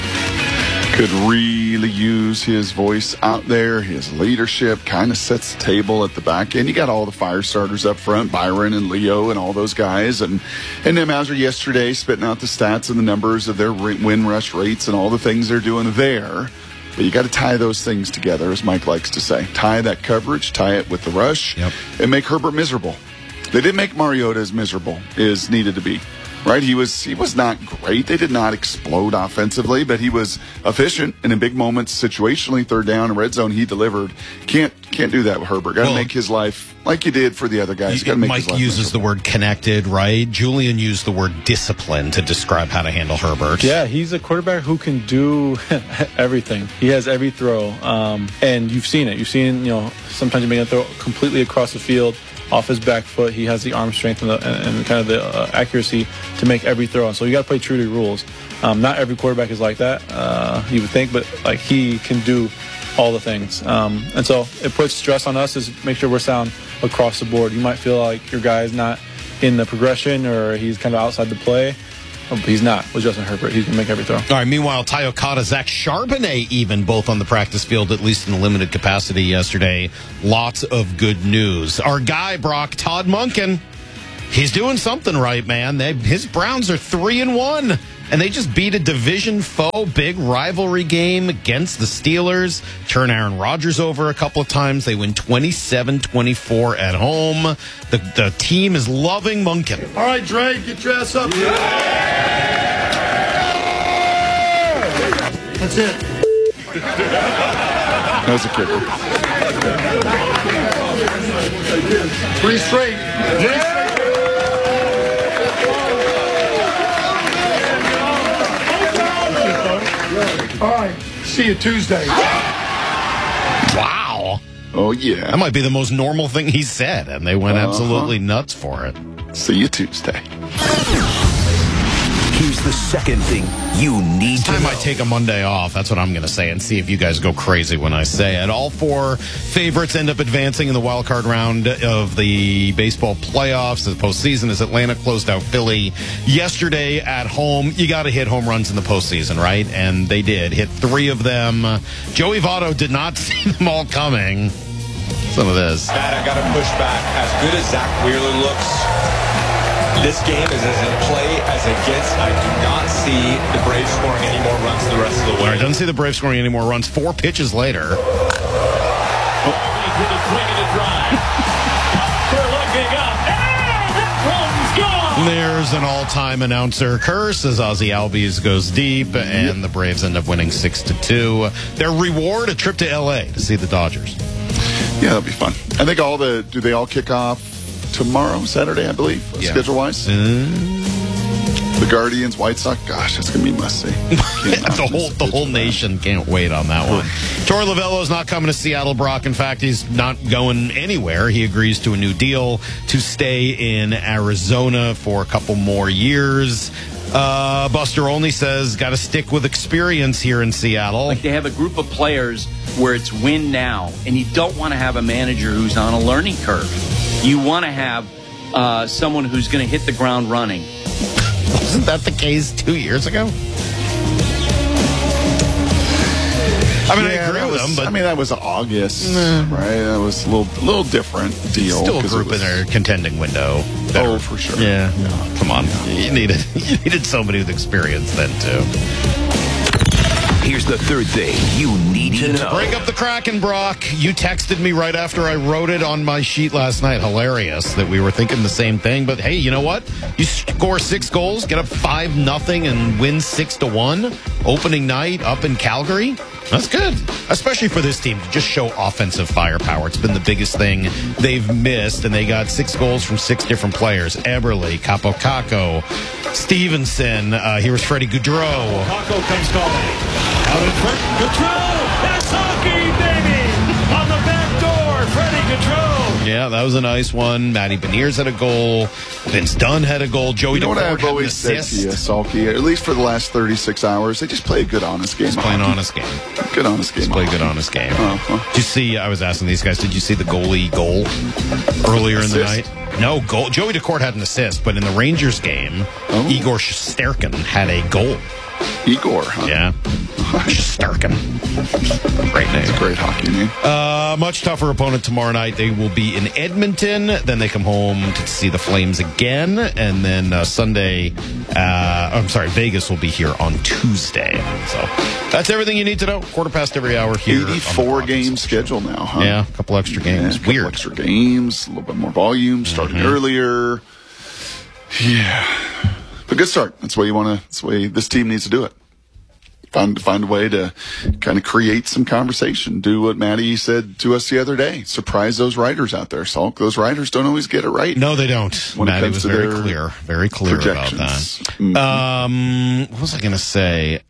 Could really use his voice out there. His leadership kind of sets the table at the back end. You got all the fire starters up front, Byron and Leo and all those guys. And Nemhauser yesterday spitting out the stats and the numbers of their win rush rates and all the things they're doing there. But you got to tie those things together, as Mike likes to say. Tie that coverage, tie it with the rush, and make Herbert miserable. They didn't make Mariota as miserable as needed to be. Right, he was not great. They did not explode offensively, but he was efficient and in big moments, situationally, third down and red zone, he delivered. Can't do that with Herbert. Got to make his life like you did for the other guys. Got to make his life Mike uses the word connected, right? Julian used the word discipline to describe how to handle Herbert. Yeah, he's a quarterback who can do everything. He has every throw, and you've seen it. You've seen, sometimes you make a throw completely across the field. Off his back foot, he has the arm strength and kind of the accuracy to make every throw. So you got to play true to rules. Not every quarterback is like that, you would think, but like he can do all the things. And so it puts stress on us to make sure we're sound across the board. You might feel like your guy is not in the progression or he's kind of outside the play. But he's not with Justin Herbert. He's going to make every throw. All right, meanwhile, Ty Okada, Zach Charbonnet even both on the practice field, at least in a limited capacity yesterday. Lots of good news. Our guy, Brock, Todd Monken, he's doing something right, man. His Browns are 3-1, and they just beat a division foe, big rivalry game against the Steelers. Turn Aaron Rodgers over a couple of times. They win 27-24 at home. The team is loving Monken. All right, Dre, get your ass up. That's it. That was a kicker. 3 straight. All right, see you Tuesday. Wow. Oh, yeah. That might be the most normal thing he said, and they went absolutely nuts for it. See you Tuesday. Here's the second thing you need to know. This time I take a Monday off. That's what I'm going to say, and see if you guys go crazy when I say it. All 4 favorites end up advancing in the wild card round of the baseball playoffs. The postseason as Atlanta closed out Philly yesterday at home. You got to hit home runs in the postseason, right? And they did. Hit 3 of them. Joey Votto did not see them all coming. Some of this. Matt, I got to push back. As good as Zach Wheeler looks, this game is as in play as it gets. I do not see the Braves scoring any more runs the rest of the way. All right, doesn't see the Braves scoring any more runs. 4 pitches later. There's an all-time announcer curse as Ozzy Albies goes deep, and the Braves end up winning 6-2. Their reward, a trip to L.A. to see the Dodgers. Yeah, that'll be fun. I think do they all kick off tomorrow, Saturday, I believe, schedule-wise? The Guardians, White Sox, gosh, that's going to be must-see. The whole nation can't wait on that one. Torey Lovello's not coming to Seattle, Brock. In fact, he's not going anywhere. He agrees to a new deal to stay in Arizona for a couple more years. Buster Olney says, got to stick with experience here in Seattle. Like they have a group of players where it's win now, and you don't want to have a manager who's on a learning curve. You want to have someone who's going to hit the ground running. Wasn't that the case 2 years ago? I mean, I agree with them, but I mean, that was August, right? That was a little different deal. Still a group in their contending window. Oh, for sure. Yeah. Come on. You needed somebody with experience then, too. Here's the third thing you need to know. Break up the Kraken, Brock. You texted me right after I wrote it on my sheet last night. Hilarious that we were thinking the same thing. But hey, you know what? You score 6 goals, get up 5-0, and win 6-1. Opening night up in Calgary. That's good, especially for this team to just show offensive firepower. It's been the biggest thing they've missed, and they got 6 goals from 6 different players. Eberle, Capo Caco, Stevenson. Here's Freddie Gaudreau. Caco comes calling. Out in front, Gaudreau. That's hockey, baby. On the back door, Freddie Gaudreau. Yeah, that was a nice one. Matty Beniers had a goal. Vince Dunn had a goal. Joey You know what DeCourt I've had an always said assist. to you, Salky, at least for the last 36 hours, they just play a good, honest game. Just play an honest game. Good, honest game. Just play a good, honest game. Did you see, I was asking these guys, did you see the goalie goal earlier in the night? No, goal. Joey DeCourt had an assist, but in the Rangers game, Igor Shesterkin had a goal. Igor, huh? Yeah. Shesterkin. Great name. It's a great hockey name. Much tougher opponent tomorrow night. They will be in Edmonton. Then they come home to see the Flames again. And then Sunday, Vegas will be here on Tuesday. So that's everything you need to know. 15:15 every hour here. 84 game schedule now, huh? Yeah, a couple extra games. Yeah, Weird. Extra games, a little bit more volume, starting earlier. Yeah. But good start. That's the way that's the way this team needs to do it. Find a way to kind of create some conversation. Do what Maddie said to us the other day. Surprise those writers out there, Salk. Those writers don't always get it right. No, they don't. Maddie was very clear about that. Mm-hmm. What was I going to say?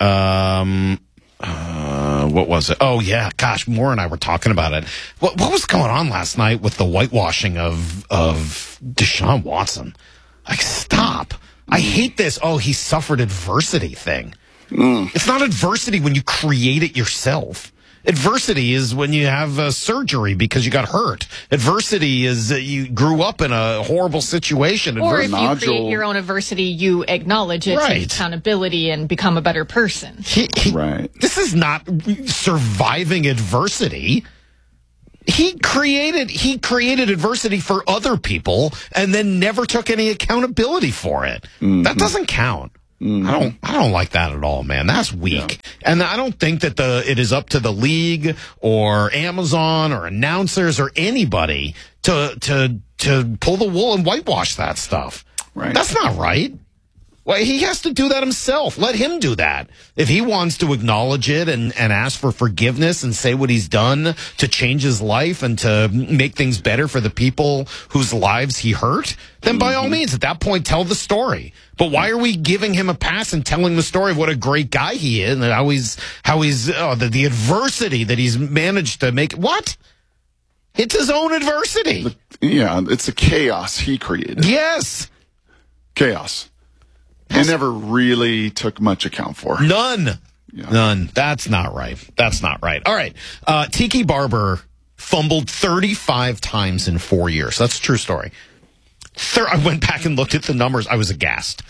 What was it? Oh, yeah. Gosh, Moore and I were talking about it. What was going on last night with the whitewashing of Deshaun Watson? Like, stop. I hate this. Oh, he suffered adversity thing. It's not adversity when you create it yourself. Adversity is when you have surgery because you got hurt. Adversity is you grew up in a horrible situation. Or if you create your own adversity, you acknowledge it, take accountability, and become a better person. Right. This is not surviving adversity. He created adversity for other people and then never took any accountability for it. Mm-hmm. That doesn't count. Mm-hmm. I don't like that at all, man. That's weak. Yeah. And I don't think that it is up to the league or Amazon or announcers or anybody to pull the wool and whitewash that stuff. Right. That's not right. Well, he has to do that himself. Let him do that. If he wants to acknowledge it and ask for forgiveness and say what he's done to change his life and to make things better for the people whose lives he hurt, then by all means, at that point, tell the story. But why are we giving him a pass and telling the story of what a great guy he is and how he's the adversity that he's managed to make? What? It's his own adversity. Yeah, it's the chaos he created. Yes. Chaos. He never really took much account for. None. Yeah. None. That's not right. That's not right. All right. Tiki Barber fumbled 35 times in 4 years. That's a true story. I went back and looked at the numbers. I was aghast.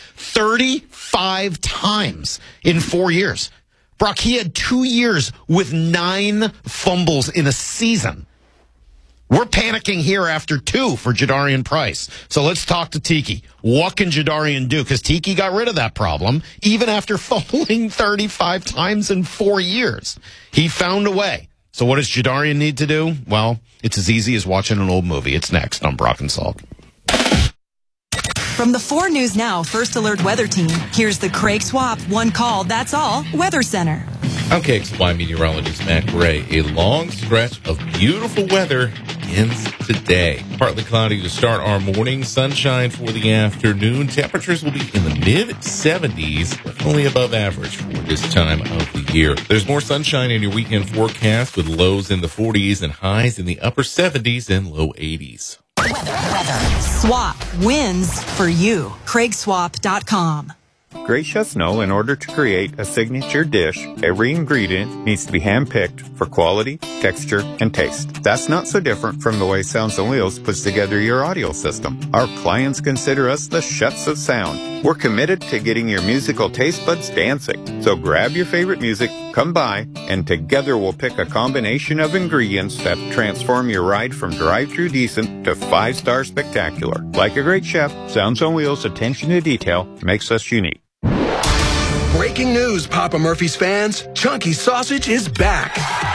35 times in 4 years. Brock, he had 2 years with 9 fumbles in a season. We're panicking here after 2 for Jadarian Price. So let's talk to Tiki. What can Jadarian do? Because Tiki got rid of that problem, even after fumbling 35 times in 4 years. He found a way. So what does Jadarian need to do? Well, it's as easy as watching an old movie. It's next on Brock and Salk. From the 4 News Now First Alert Weather Team, here's the Craig Swap One Call, That's All Weather Center. I'm KXY meteorologist Matt Gray. A long stretch of beautiful weather ends today. Partly cloudy to start our morning, sunshine for the afternoon. Temperatures will be in the mid-70s, definitely above average for this time of the year. There's more sunshine in your weekend forecast with lows in the 40s and highs in the upper 70s and low 80s. Weather. Swap wins for you. CraigSwap.com. Gray Chefs know in order to create a signature dish, every ingredient needs to be handpicked for quality, texture, and taste. That's not so different from the way Sound Sonidos puts together your audio system. Our clients consider us the chefs of sound. We're committed to getting your musical taste buds dancing. So grab your favorite music, come by, and together we'll pick a combination of ingredients that transform your ride from drive-through decent to 5-star spectacular. Like a great chef, Sound Sonidos' attention to detail makes us unique. Breaking news, Papa Murphy's fans. Chunky Sausage is back.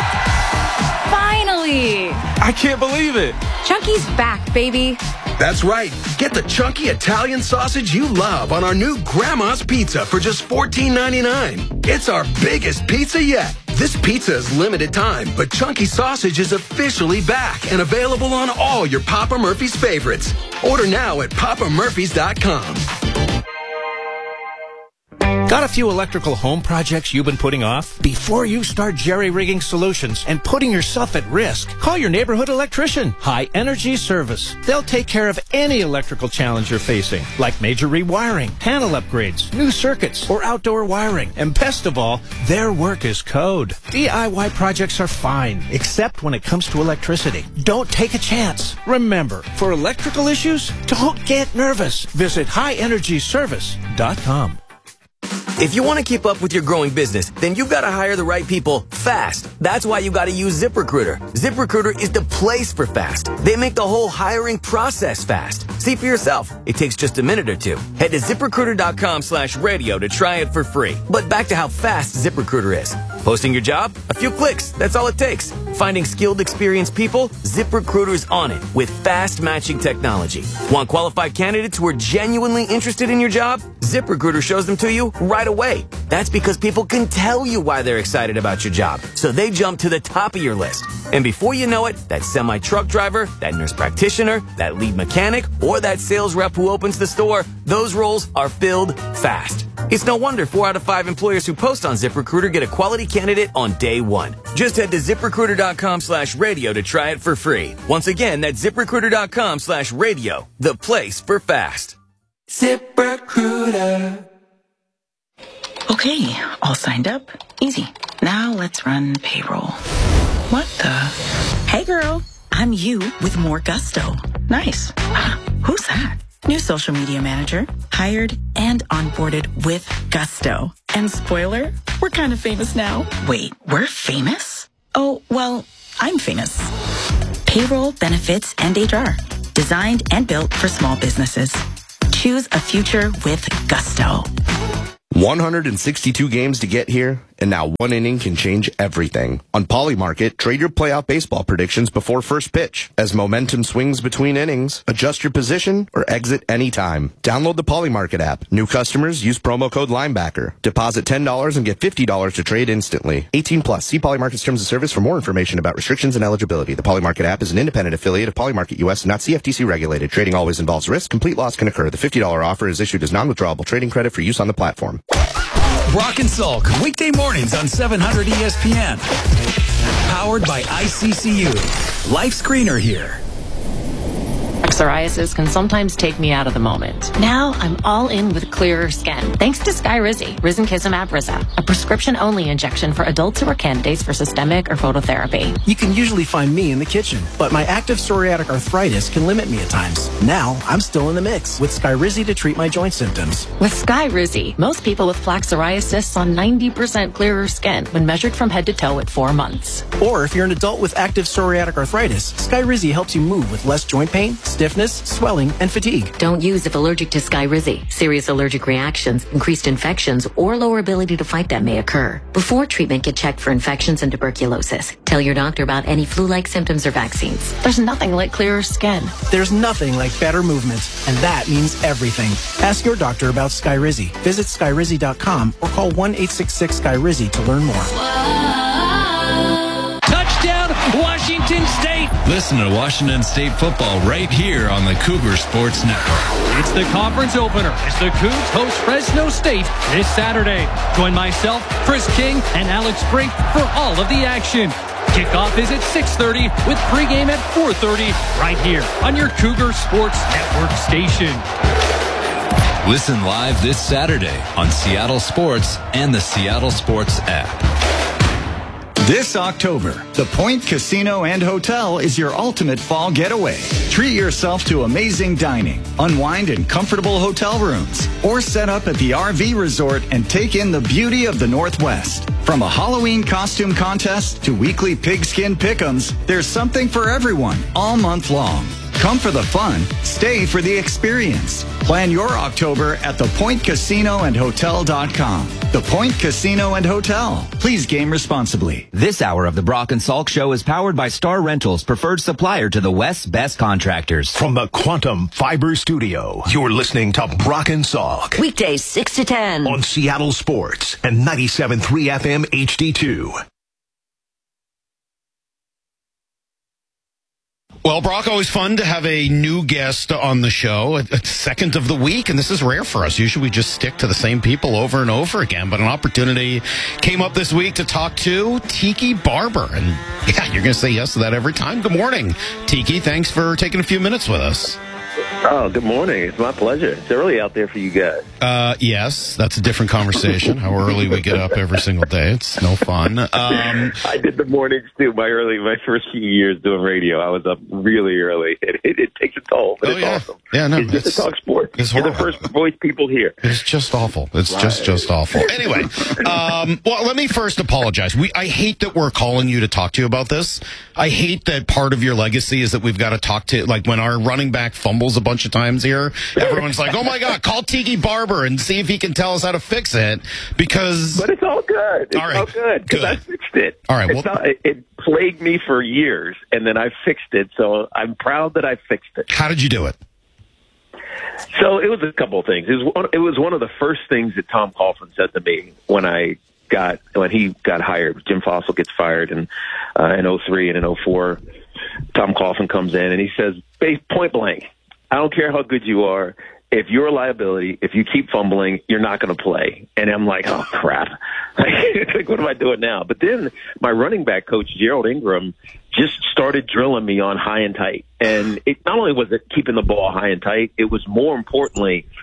Finally! I can't believe it. Chunky's back, baby. That's right. Get the chunky Italian sausage you love on our new Grandma's Pizza for just $14.99. It's our biggest pizza yet. This pizza is limited time, but Chunky Sausage is officially back and available on all your Papa Murphy's favorites. Order now at papamurphys.com. Got a few electrical home projects you've been putting off? Before you start jerry-rigging solutions and putting yourself at risk, call your neighborhood electrician, High Energy Service. They'll take care of any electrical challenge you're facing, like major rewiring, panel upgrades, new circuits, or outdoor wiring. And best of all, their work is code. DIY projects are fine, except when it comes to electricity. Don't take a chance. Remember, for electrical issues, don't get nervous. Visit highenergyservice.com. If you want to keep up with your growing business, then you've got to hire the right people fast. That's why you got to use ZipRecruiter. ZipRecruiter is the place for fast. They make the whole hiring process fast. See for yourself. It takes just a minute or two. Head to ZipRecruiter.com/radio to try it for free. But back to how fast ZipRecruiter is. Posting your job? A few clicks. That's all it takes. Finding skilled, experienced people? ZipRecruiter's on it with fast matching technology. Want qualified candidates who are genuinely interested in your job? ZipRecruiter shows them to you right away. That's because people can tell you why they're excited about your job, so they jump to the top of your list. And before you know it, that semi-truck driver, that nurse practitioner, that lead mechanic, or that sales rep who opens the store, those roles are filled fast. It's no wonder 4 out of 5 employers who post on ZipRecruiter get a quality candidate on day one. Just head to ZipRecruiter.com/radio to try it for free. Once again, that's ZipRecruiter.com/radio, the place for fast. ZipRecruiter. Okay, all signed up. Easy. Now let's run payroll. What the? Hey girl, I'm you with more gusto. Nice. Who's that? New social media manager, hired and onboarded with gusto. And spoiler, we're kind of famous now. Wait, we're famous? Oh, well, I'm famous. Payroll, benefits, and HR. Designed and built for small businesses. Choose a future with gusto. 162 games to get here, and now one inning can change everything. On Polymarket, trade your playoff baseball predictions before first pitch. As momentum swings between innings, adjust your position or exit anytime. Download the Polymarket app. New customers use promo code Linebacker. Deposit $10 and get $50 to trade instantly. 18 plus. See Polymarket's terms of service for more information about restrictions and eligibility. The Polymarket app is an independent affiliate of Polymarket US and not CFTC regulated. Trading always involves risk. Complete loss can occur. The $50 offer is issued as non-withdrawable trading credit for use on the platform. Brock and Salk, weekday mornings on 700 ESPN. Powered by ICCU. Life Screener here. Psoriasis can sometimes take me out of the moment. Now I'm all in with clearer skin. Thanks to Skyrizi, Risankizumab Riza, a prescription-only injection for adults who are candidates for systemic or phototherapy. You can usually find me in the kitchen, but my active psoriatic arthritis can limit me at times. Now I'm still in the mix with Skyrizi to treat my joint symptoms. With Skyrizi, most people with plaque psoriasis saw 90% clearer skin when measured from head to toe at 4 months. Or if you're an adult with active psoriatic arthritis, Skyrizi helps you move with less joint pain, stiffness, swelling, and fatigue. Don't use if allergic to Skyrizi. Serious allergic reactions, increased infections, or lower ability to fight them may occur. Before treatment, get checked for infections and tuberculosis. Tell your doctor about any flu-like symptoms or vaccines. There's nothing like clearer skin. There's nothing like better movement, and that means everything. Ask your doctor about Skyrizi. Visit Skyrizi.com or call 1-866-SKYRIZI to learn more. Touchdown, Washington State! Listen to Washington State football right here on the Cougar Sports Network. It's the conference opener as the Cougs host Fresno State this Saturday. Join myself, Chris King, and Alex Brink for all of the action. Kickoff is at 6:30 with pregame at 4:30 right here on your Cougar Sports Network station. Listen live this Saturday on Seattle Sports and the Seattle Sports app. This October, the Point Casino and Hotel is your ultimate fall getaway. Treat yourself to amazing dining, unwind in comfortable hotel rooms, or set up at the RV resort and take in the beauty of the Northwest. From a Halloween costume contest to weekly pigskin pick'ems, there's something for everyone all month long. Come for the fun, stay for the experience. Plan your October at thepointcasinoandhotel.com. The Point Casino and Hotel. Please game responsibly. This hour of the Brock and Salk Show is powered by Star Rentals, preferred supplier to the West's best contractors. From the Quantum Fiber Studio, you're listening to Brock and Salk. Weekdays 6 to 10. On Seattle Sports and 97.3 FM HD2. Well, Brock, always fun to have a new guest on the show, a second of the week, and this is rare for us. Usually we just stick to the same people over and over again, but an opportunity came up this week to talk to Tiki Barber, and yeah, you're going to say yes to that every time. Good morning, Tiki. Thanks for taking a few minutes with us. Oh, good morning. It's my pleasure. It's early out there for you guys. Yes, that's a different conversation, how early we get up every single day. It's no fun. I did the mornings, too. My first few years doing radio, I was up really early. It takes a toll, but it's awesome. Yeah, no, it's just to talk sports. It's You're the first voice people hear. It's just awful. It's just awful. Anyway, well, let me first apologize. I hate that we're calling you to talk to you about this. I hate that part of your legacy is that we've got to talk to, like, when our running back fumbles a bunch of times here, everyone's like, oh my God, call Tiki Barber and see if he can tell us how to fix it, because... But it's all good. It's all good, because I fixed it. All right. It plagued me for years, and then I fixed it, so I'm proud that I fixed it. How did you do it? So it was a couple of things. It was one of the first things that Tom Coughlin said to me when he got hired. Jim Fossil gets fired in 03 and in 04. Tom Coughlin comes in and he says, point blank, I don't care how good you are. If you're a liability, if you keep fumbling, you're not going to play. And I'm like, oh, crap. Like, what am I doing now? But then my running back coach, Gerald Ingram, just started drilling me on high and tight. And it not only was it keeping the ball high and tight, it was more importantly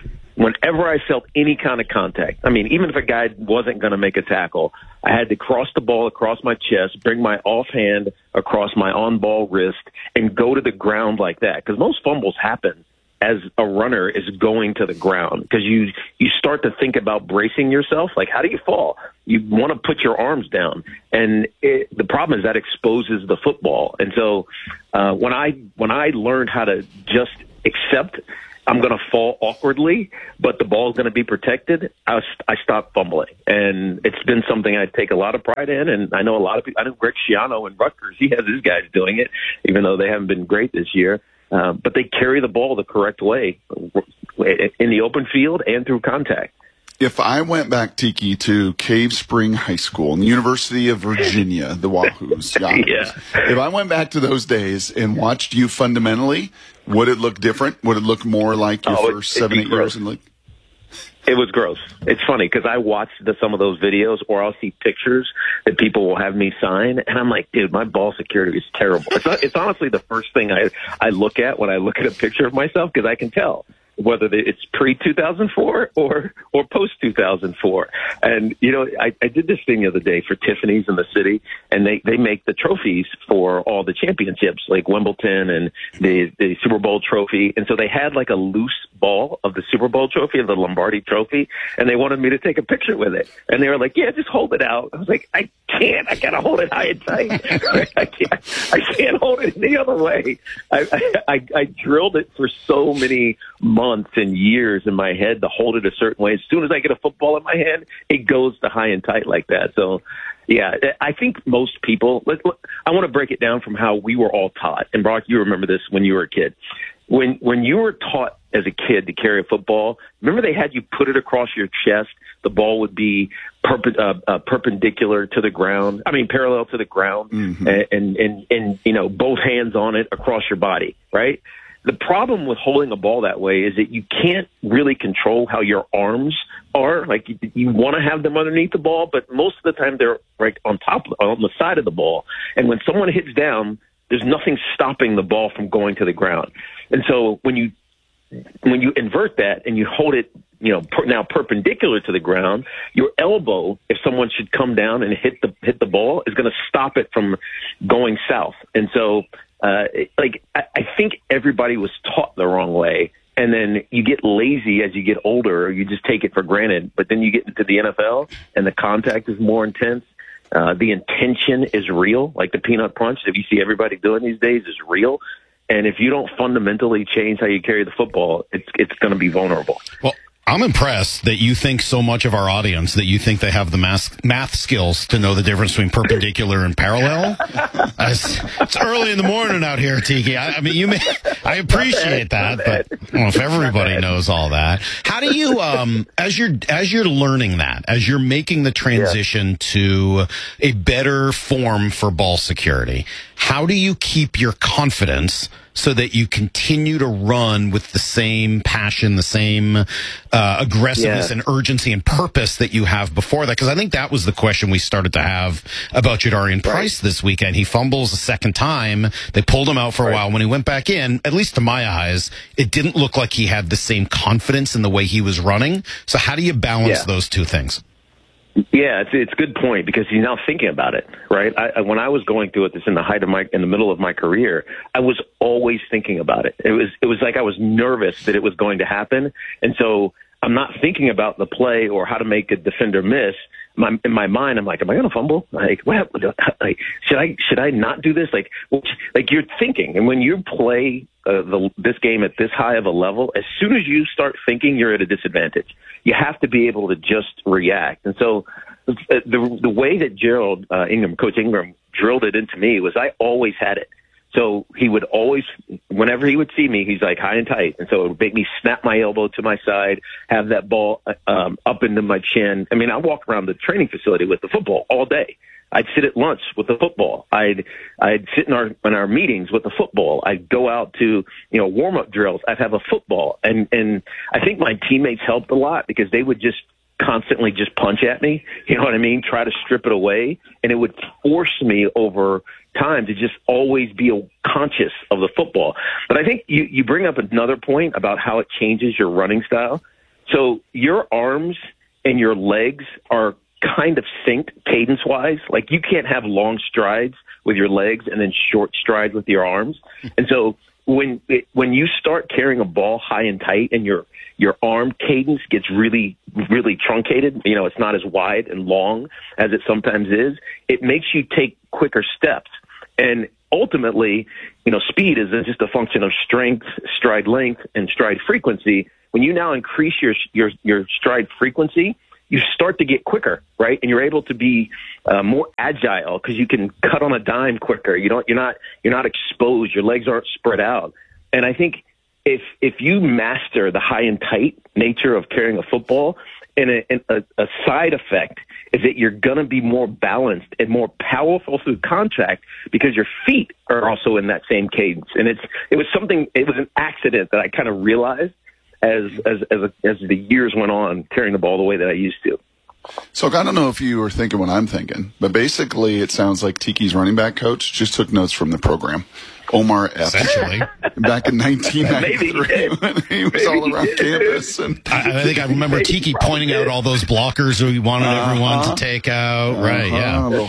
whenever I felt any kind of contact, I mean, even if a guy wasn't going to make a tackle, I had to cross the ball across my chest, bring my offhand across my on-ball wrist, and go to the ground like that. Because most fumbles happen as a runner is going to the ground, because you start to think about bracing yourself. Like, how do you fall? You want to put your arms down, and the problem is that exposes the football. And so when I learned how to just accept I'm going to fall awkwardly, but the ball is going to be protected, I stopped fumbling. And it's been something I take a lot of pride in, and I know a lot of people. I know Greg Schiano in Rutgers, he has his guys doing it, even though they haven't been great this year. But they carry the ball the correct way in the open field and through contact. If I went back, Tiki, to Cave Spring High School and the University of Virginia, the Wahoos, if I went back to those days and watched you fundamentally, would it look different? Would it look more like your first 7-8 years in the league? It was gross. It's funny because I watched some of those videos, or I'll see pictures that people will have me sign, and I'm like, dude, my ball security is terrible. It's honestly the first thing I look at when I look at a picture of myself, because I can tell whether it's pre-2004 or post-2004. And, you know, I did this thing the other day for Tiffany's in the city, and they make the trophies for all the championships, like Wimbledon and the Super Bowl trophy. And so they had like a loose ball of the Super Bowl trophy, of the Lombardi trophy, and they wanted me to take a picture with it. And they were like, yeah, just hold it out. I was like, I can't. I got to hold it high and tight. I can't hold it any other way. I drilled it for so many months and years in my head to hold it a certain way. As soon as I get a football in my hand, it goes to high and tight like that. So, yeah, I think most people, I want to break it down from how we were all taught. And Brock, you remember this when you were a kid. When you were taught as a kid to carry a football, remember they had you put it across your chest. The ball would be perpendicular to the ground. I mean, parallel to the ground, and you know, both hands on it across your body, right? The problem with holding a ball that way is that you can't really control how your arms are. Like, you want to have them underneath the ball, but most of the time they're right on the side of the ball. And when someone hits down, there's nothing stopping the ball from going to the ground. And so when you invert that and you hold it, you know, now perpendicular to the ground, your elbow, if someone should come down and hit the ball, is going to stop it from going south. And so, I think everybody was taught the wrong way, and then you get lazy as you get older, or you just take it for granted. But then you get into the NFL, and the contact is more intense. The intention is real, like the peanut punch that you see everybody doing these days is real. And if you don't fundamentally change how you carry the football, it's going to be vulnerable. Well, I'm impressed that you think so much of our audience, that you think they have the math skills to know the difference between perpendicular and parallel. It's early in the morning out here, Tiki. I mean, I appreciate that, but I don't know if everybody knows all that. How do you, as you're learning that, as you're making the transition to a better form for ball security, how do you keep your confidence so that you continue to run with the same passion, the same aggressiveness and urgency and purpose that you have before that? Because I think that was the question we started to have about Jadarian Price this weekend. He fumbles a second time. They pulled him out for a while. When he went back in, at least to my eyes, it didn't look like he had the same confidence in the way he was running. So how do you balance those two things? Yeah, it's a good point, because he's now thinking about it, right? When I was going through it, this in the middle of my career, I was always thinking about it. It was like I was nervous that it was going to happen, and so I'm not thinking about the play or how to make a defender miss. In my mind, I'm like, am I going to fumble? Like, what? Like, should I not do this? Like you're thinking, and when you play this game at this high of a level, as soon as you start thinking, you're at a disadvantage. You have to be able to just react. And so the way that Gerald Coach Ingram, drilled it into me was I always had it. So he would always, whenever he would see me, he's like high and tight. And so it would make me snap my elbow to my side, have that ball up into my chin. I mean, I walk around the training facility with the football all day. I'd sit at lunch with the football. I'd sit in our meetings with the football. I'd go out to, warm-up drills. I'd have a football. And I think my teammates helped a lot, because they would just constantly just punch at me, you know what I mean? Try to strip it away. And it would force me over time to just always be conscious of the football. But I think you bring up another point about how it changes your running style. So your arms and your legs are kind of synced cadence-wise. Like you can't have long strides with your legs and then short strides with your arms. And so when you start carrying a ball high and tight and your arm cadence gets really, really truncated, it's not as wide and long as it sometimes is, it makes you take quicker steps. And ultimately, speed is just a function of strength, stride length, and stride frequency. When you now increase your stride frequency, you start to get quicker, right? And you're able to be more agile because you can cut on a dime quicker. You're not exposed. Your legs aren't spread out. And I think if you master the high and tight nature of carrying a football, and a side effect is that you're going to be more balanced and more powerful through contact because your feet are also in that same cadence. And it was an accident that I kind of realized as the years went on carrying the ball the way that I used to. So I don't know if you were thinking what I'm thinking, but basically it sounds like Tiki's running back coach just took notes from the program. Omar Epps. Essentially. Back in 1993 when he was all around campus. And I think I remember Tiki pointing out all those blockers we wanted everyone to take out. Right, yeah.